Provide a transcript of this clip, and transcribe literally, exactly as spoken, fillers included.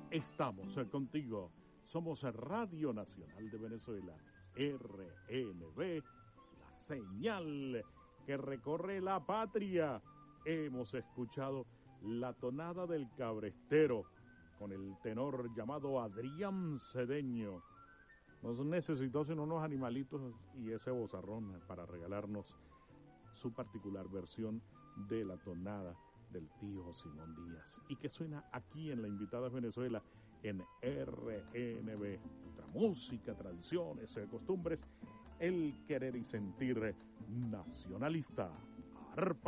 Estamos contigo. Somos Radio Nacional de Venezuela, R N V, la señal que recorre la patria. Hemos escuchado la tonada del cabrestero con el tenor llamado Adrián Cedeño. Nos necesitó sino unos animalitos y ese vozarrón para regalarnos su particular versión de la tonada del tío Simón Díaz, y que suena aquí en La Invitada Venezuela en R N V. Nuestra música, tradiciones, costumbres, el querer y sentir nacionalista. Arpa.